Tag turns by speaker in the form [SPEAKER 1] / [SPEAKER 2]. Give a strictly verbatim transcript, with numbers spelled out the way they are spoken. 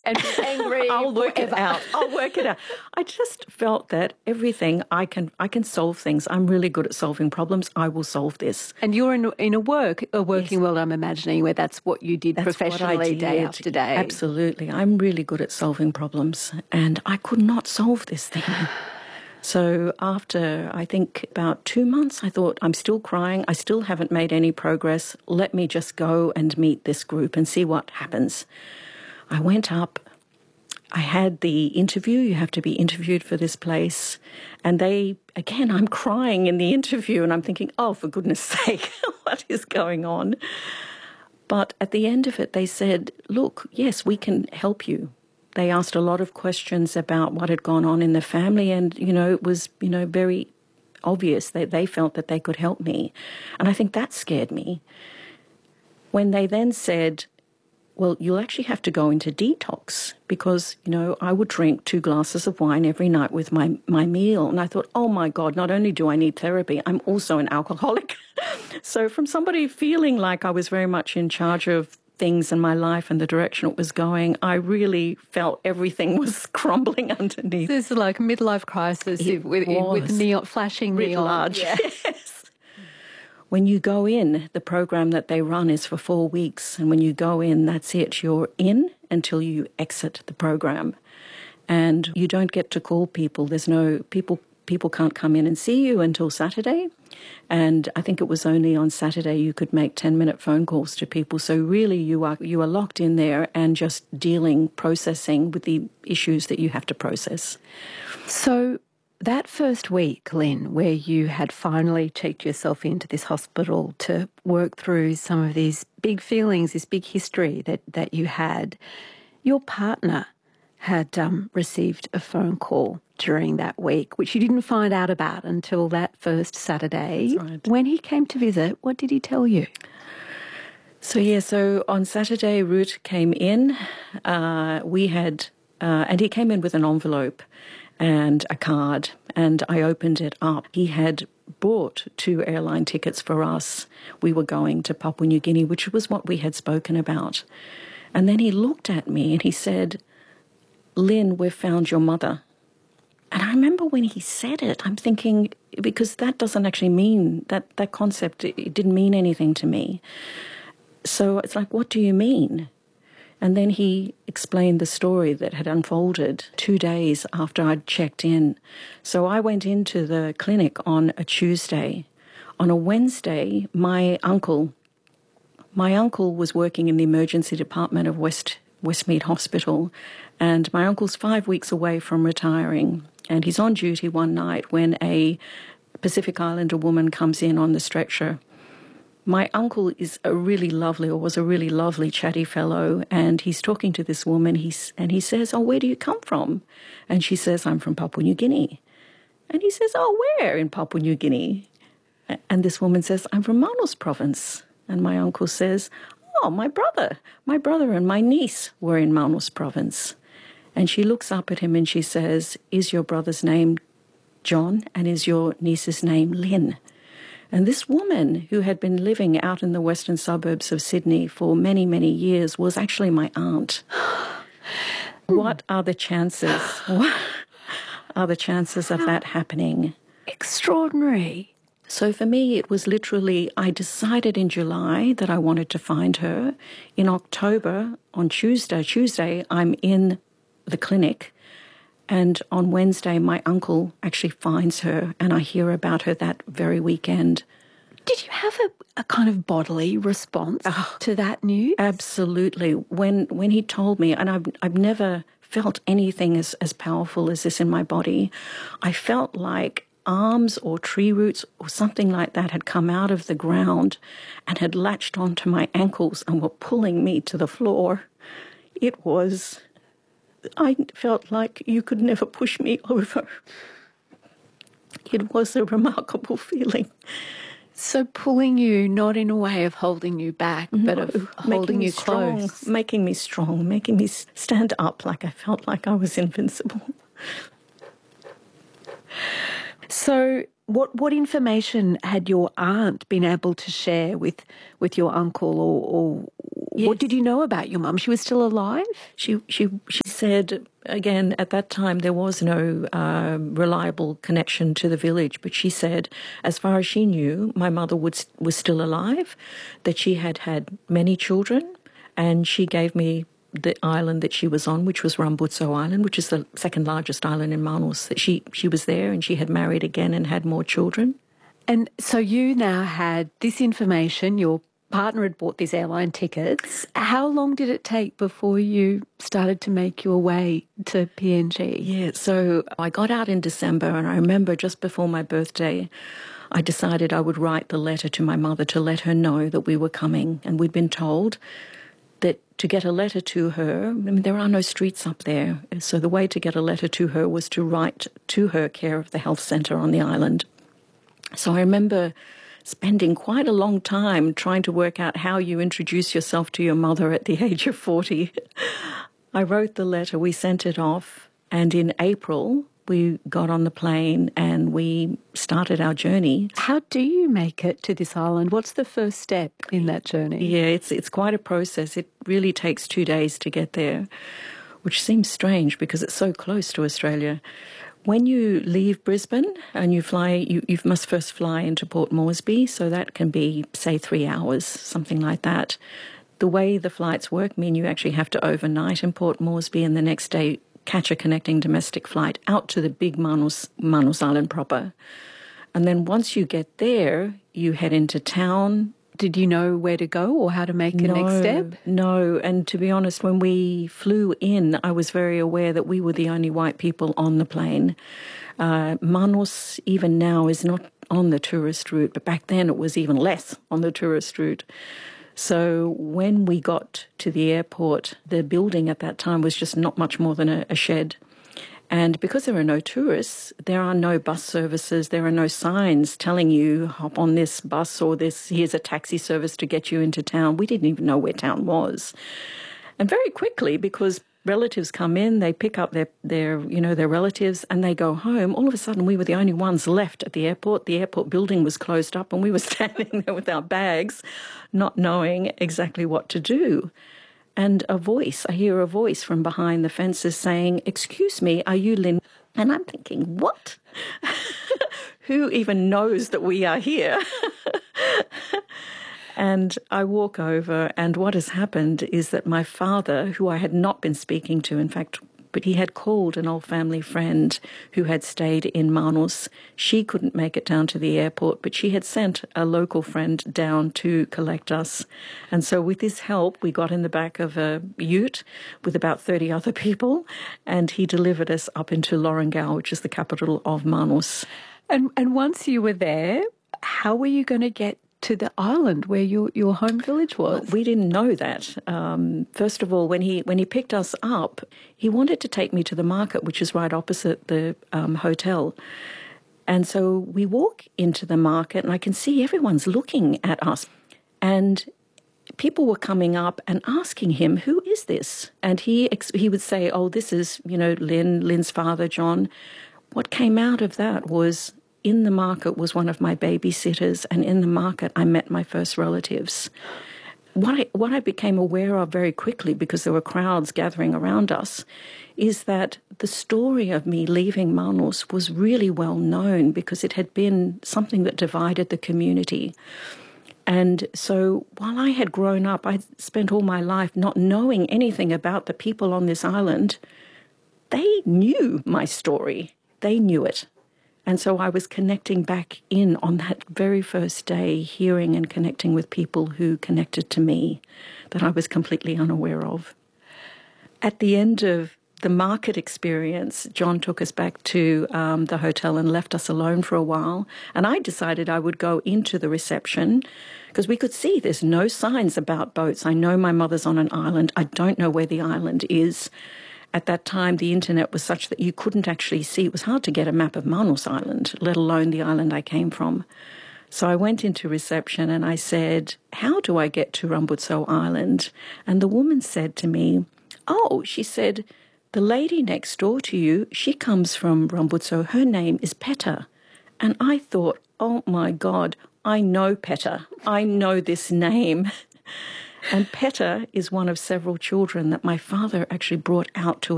[SPEAKER 1] and be angry.
[SPEAKER 2] I'll work
[SPEAKER 1] forever.
[SPEAKER 2] it out. I'll work it out. I just felt that everything I can, I can solve things. I'm really good at solving problems. I will solve this.
[SPEAKER 1] And you're in in a work, a working yes. world. I'm imagining where that's what you did
[SPEAKER 2] that's
[SPEAKER 1] professionally,
[SPEAKER 2] what I did.
[SPEAKER 1] day after day.
[SPEAKER 2] Absolutely, I'm really good at solving problems, and I could not solve this thing. So after, I think, about two months, I thought, I'm still crying. I still haven't made any progress. Let me just go and meet this group and see what happens. I went up. I had the interview. You have to be interviewed for this place. And they, again, I'm crying in the interview, and I'm thinking, oh, for goodness sake, what is going on? But at the end of it, they said, look, yes, we can help you. They asked a lot of questions about what had gone on in the family, and, you know, it was, you know, very obvious that they felt that they could help me. And I think that scared me. When they then said, well, you'll actually have to go into detox because, you know, I would drink two glasses of wine every night with my, my meal. And I thought, oh, my God, not only do I need therapy, I'm also an alcoholic. So from somebody feeling like I was very much in charge of things in my life and the direction it was going, I really felt everything was crumbling underneath.
[SPEAKER 1] This is like a midlife crisis
[SPEAKER 2] It
[SPEAKER 1] with,
[SPEAKER 2] was.
[SPEAKER 1] with neon, flashing
[SPEAKER 2] Writ
[SPEAKER 1] neon.
[SPEAKER 2] large.
[SPEAKER 1] Yeah.
[SPEAKER 2] Yes. When you go in, the program that they run is for four weeks. And when you go in, that's it. You're in until you exit the program. And you don't get to call people. There's no, people people can't come in and see you until Saturday. And I think it was only on Saturday you could make ten-minute phone calls to people. So really you are you are locked in there and just dealing, processing with the issues that you have to process.
[SPEAKER 1] So that first week, Lynn, where you had finally checked yourself into this hospital to work through some of these big feelings, this big history that, that you had, your partner had um, received a phone call during that week, which you didn't find out about until that first Saturday.
[SPEAKER 2] That's right.
[SPEAKER 1] When he came to visit, what did he tell you?
[SPEAKER 2] So, yeah, so on Saturday, Ruth came in. Uh, we had, uh, and he came in with an envelope and a card, and I opened it up. He had bought two airline tickets for us. We were going to Papua New Guinea, which was what we had spoken about. And then he looked at me and he said, Lynn, we've found your mother. And I remember when he said it, I'm thinking, because that doesn't actually mean, that, that concept, it didn't mean anything to me. So it's like, what do you mean? And then he explained the story that had unfolded two days after I'd checked in. So I went into the clinic on a Tuesday. On a Wednesday, my uncle, my uncle was working in the emergency department of West Westmead Hospital, and my uncle's five weeks away from retiring, and he's on duty one night when a Pacific Islander woman comes in on the stretcher. My uncle is a really lovely, or was a really lovely, chatty fellow, and he's talking to this woman, he's, and he says, oh, where do you come from? And she says, I'm from Papua New Guinea. And he says, oh, where in Papua New Guinea? And this woman says, I'm from Manus Province. And my uncle says, oh, my brother, my brother and my niece were in Manus Province. And she looks up at him and she says, is your brother's name John and is your niece's name Lynn? And this woman, who had been living out in the western suburbs of Sydney for many, many years, was actually my aunt. What are the chances? What are the chances of that happening?
[SPEAKER 1] Extraordinary.
[SPEAKER 2] So for me, it was literally, I decided in July that I wanted to find her. In October, on Tuesday, Tuesday, I'm in the clinic. And on Wednesday, my uncle actually finds her, and I hear about her that very weekend.
[SPEAKER 1] Did you have a, a kind of bodily response oh, to that news?
[SPEAKER 2] Absolutely. When when he told me, and I've, I've never felt anything as, as powerful as this in my body, I felt like arms or tree roots or something like that had come out of the ground and had latched onto my ankles and were pulling me to the floor. It was... I felt like you could never push me over. It was a remarkable feeling.
[SPEAKER 1] So pulling you, not in a way of holding you back, no, but of holding you
[SPEAKER 2] strong,
[SPEAKER 1] close.
[SPEAKER 2] Making me strong, making me stand up like I felt like I was invincible.
[SPEAKER 1] So what what information had your aunt been able to share with, with your uncle, or, or
[SPEAKER 2] Yes.
[SPEAKER 1] What did you know about your mum? She was still alive?
[SPEAKER 2] She she she said, again, at that time there was no uh, reliable connection to the village, but she said, as far as she knew, my mother was, was still alive, that she had had many children, and she gave me the island that she was on, which was Rambutso Island, which is the second largest island in Manus, that she, she was there and she had married again and had more children.
[SPEAKER 1] And so you now had this information, your partner had bought these airline tickets. How long did it take before you started to make your way to P N G?
[SPEAKER 2] Yeah, so I got out in December, and I remember just before my birthday, I decided I would write the letter to my mother to let her know that we were coming. And we'd been told that to get a letter to her, I mean, there are no streets up there. So the way to get a letter to her was to write to her care of the health centre on the island. So I remember spending quite a long time trying to work out how you introduce yourself to your mother at the age of forty. I wrote the letter, we sent it off, and in April we got on the plane and we started our journey.
[SPEAKER 1] How do you make it to this island? What's the first step in that journey?
[SPEAKER 2] Yeah, it's it's quite a process. It really takes two days to get there, which seems strange because it's so close to Australia. When you leave Brisbane and you fly, you, you must first fly into Port Moresby, so that can be, say, three hours, something like that. The way the flights work mean you actually have to overnight in Port Moresby and the next day catch a connecting domestic flight out to the big Manus, Manus Island proper. And then once you get there, you head into town.
[SPEAKER 1] Did you know where to go or how to make a
[SPEAKER 2] no,
[SPEAKER 1] next step?
[SPEAKER 2] No, and to be honest, when we flew in, I was very aware that we were the only white people on the plane. Uh, Manus, even now, is not on the tourist route, but back then it was even less on the tourist route. So when we got to the airport, the building at that time was just not much more than a, a shed. And because there are no tourists, there are no bus services, there are no signs telling you hop on this bus or this, here's a taxi service to get you into town. We didn't even know where town was. And very quickly, because relatives come in, they pick up their, their, you know, their relatives and they go home. All of a sudden, we were the only ones left at the airport. The airport building was closed up and we were standing there with our bags, not knowing exactly what to do. And a voice, I hear a voice from behind the fences saying, "Excuse me, are you Lynn?" And I'm thinking, what? Who even knows that we are here? And I walk over, and what has happened is that my father, who I had not been speaking to, in fact, but he had called an old family friend who had stayed in Manus. She couldn't make it down to the airport, but she had sent a local friend down to collect us. And so with his help, we got in the back of a ute with about thirty other people, and he delivered us up into Lorengau, which is the capital of Manus.
[SPEAKER 1] And, and once you were there, how were you going to get to the island where your, your home village was?
[SPEAKER 2] Well, we didn't know that. Um, first of all, when he when he picked us up, he wanted to take me to the market, which is right opposite the um, hotel. And so we walk into the market, and I can see everyone's looking at us. And people were coming up and asking him, "Who is this?" And he he would say, "Oh, this is, you know, Lynn, Lynn's father, John." What came out of that was, in the market was one of my babysitters, and in the market I met my first relatives. What I, what I became aware of very quickly, because there were crowds gathering around us, is that the story of me leaving Manus was really well known because it had been something that divided the community. And so while I had grown up, I spent all my life not knowing anything about the people on this island. They knew my story. They knew it. And so I was connecting back in on that very first day, hearing and connecting with people who connected to me that I was completely unaware of. At the end of the market experience, John took us back to um, the hotel and left us alone for a while. And I decided I would go into the reception because we could see there's no signs about boats. I know my mother's on an island. I don't know where the island is. At that time, the internet was such that you couldn't actually see. It was hard to get a map of Manus Island, let alone the island I came from. So I went into reception and I said, "How do I get to Rambutso Island?" And the woman said to me, "Oh," she said, "the lady next door to you, she comes from Rambutso. Her name is Peta." And I thought, oh my God, I know Peta. I know this name. And Peta is one of several children that my father actually brought out to